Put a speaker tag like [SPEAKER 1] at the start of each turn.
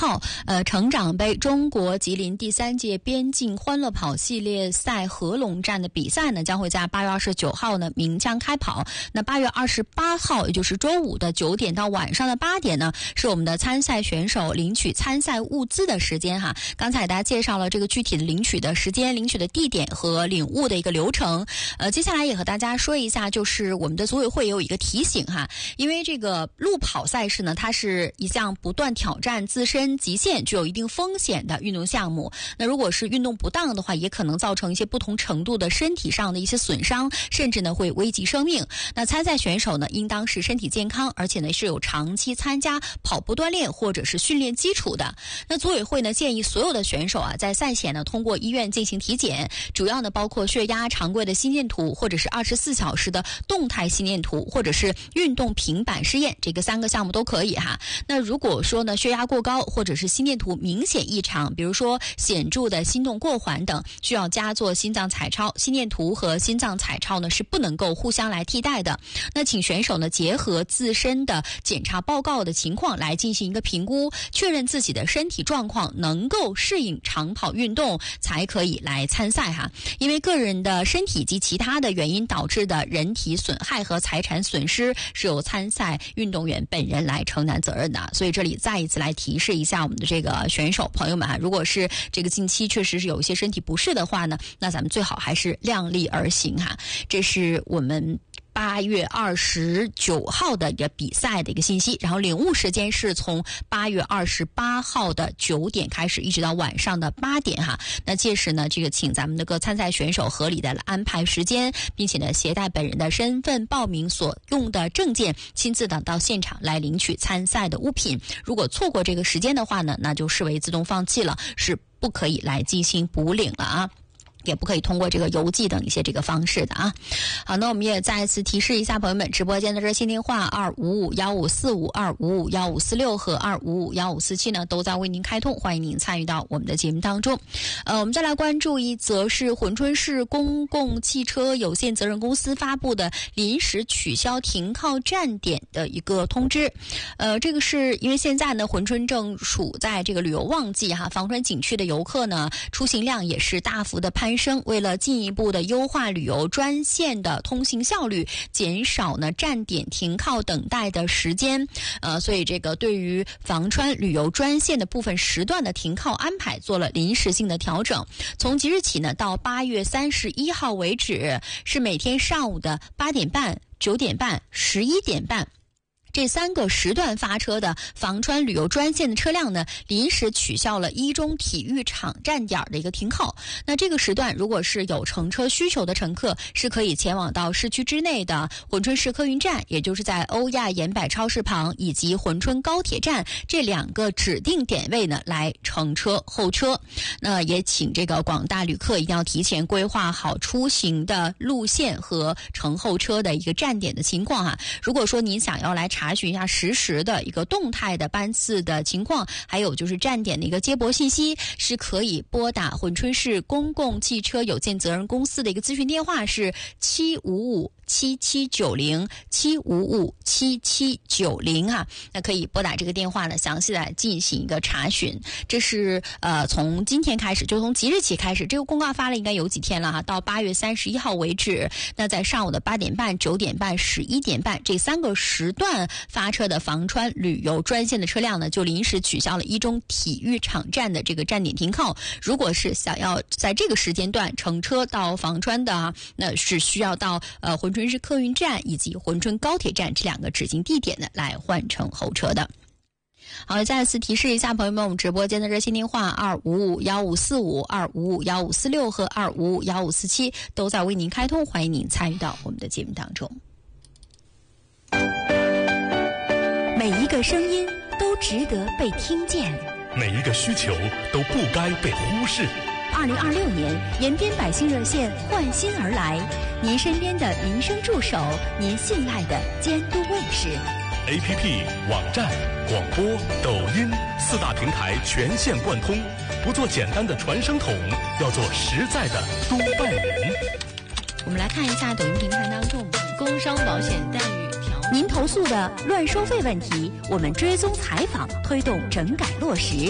[SPEAKER 1] 号，成长杯中国吉林第3届边境欢乐跑系列赛合龙站的比赛呢，将会在8月29号呢鸣枪开跑。那8月28号，也就是周五的9点到晚上的8点呢，是我们的参赛选手领取参赛物资的时间哈。刚才给大家介绍了这个具体的领取的时间、领取的地点和领物的一个流程。接下来也和大家说一下，就是我们的组委会也有一个提醒哈，因为这个路跑赛事呢，它是一项不断挑战自身极限、具有一定风险的运动项目。那如果是运动不当的话，也可能造成一些不同程度的身体上的一些损伤，甚至呢会危及生命。那参赛选手呢，应当是身体健康，而且呢是有长期参加跑步锻炼或者是训练基础的。那组委会呢建议所有的选手啊，在赛前呢通过医院进行体检，主要呢包括血压、常规的心电图，或者是24小时的动态心电图，或者是运动平板试验，这个3个项目都可以哈。那如果说呢血压过高，或者是心电图明显异常，比如说显著的心动过缓等，需要加做心脏彩超。心电图和心脏彩超呢是不能够互相来替代的。那请选手呢结合自身的检查报告的情况来进行一个评估，确认自己的身体状况能够适应长跑运动，才可以来参赛哈。因为个人的身体及其他的原因导致的人体损害和财产损失是由参赛运动员本人来承担责任的。所以这里再一次来提示一下我们的这个选手朋友们哈，如果是这个近期确实是有一些身体不适的话呢，那咱们最好还是量力而行哈。这是我们8月29号的一个比赛的一个信息，然后领物时间是从8月28号的9点开始，一直到晚上的8点哈。那届时呢，这个请咱们的各参赛选手合理的安排时间，并且呢携带本人的身份报名所用的证件，亲自的到现场来领取参赛的物品。如果错过这个时间的话呢，那就视为自动放弃了，是不可以来进行补领了啊。也不可以通过这个邮寄等一些这个方式的啊。好，那我们也再次提示一下朋友们，直播间的热线电话2551545、2551546和2551547呢，都在为您开通，欢迎您参与到我们的节目当中。我们再来关注一则是珲春市公共汽车有限责任公司发布的临时取消停靠站点的一个通知。这个是因为现在呢，珲春正处在这个旅游旺季哈，房川景区的游客呢出行量也是大幅的攀升，为了进一步的优化旅游专线的通行效率，减少呢站点停靠等待的时间，所以这个对于房川旅游专线的部分时段的停靠安排做了临时性的调整。从即日起呢，到8月31号为止，是每天上午的8点半、9点半、11点半。这3个时段发车的房川旅游专线的车辆呢，临时取消了一中体育场站点的一个停靠。那这个时段，如果是有乘车需求的乘客，是可以前往到市区之内的珲春市客运站，也就是在欧亚延柏超市旁以及珲春高铁站这2个指定点位呢，来乘车候车。那也请这个广大旅客一定要提前规划好出行的路线和乘候车的一个站点的情况哈。如果说您想要来查询一下实时的一个动态的班次的情况，还有就是站点的一个接驳信息，是可以拨打珲春市公共汽车有限责任公司的一个咨询电话是7557790，7557790啊，那可以拨打这个电话呢，详细来进行一个查询。这是从今天开始，就从即日起开始，这个公告发了应该有几天了哈，到8月31号为止。那在上午的8点半、9点半、11点半这3个时段发车的房川旅游专线的车辆呢，就临时取消了一中体育场站的这个站点停靠。如果是想要在这个时间段乘车到房川的啊，那是需要到珲春市客运站以及珲春高铁站这2个指定地点呢来换乘候车的。好，再次提示一下朋友们，我们直播间的热线电话2551545、2551546和2551547都在为您开通，欢迎您参与到我们的节目当中。
[SPEAKER 2] 每一个声音都值得被听见，
[SPEAKER 3] 每一个需求都不该被忽视。
[SPEAKER 2] 2026年，延边百姓热线换新而来，您身边的民生助手，您信赖的监督卫士。
[SPEAKER 3] APP、网站、广播、抖音4大平台全线贯通，不做简单的传声筒，要做实在的督办人。
[SPEAKER 1] 我们来看一下抖音平台当中工伤保险待遇条。
[SPEAKER 2] 您投诉的乱收费问题，我们追踪采访，推动整改落实。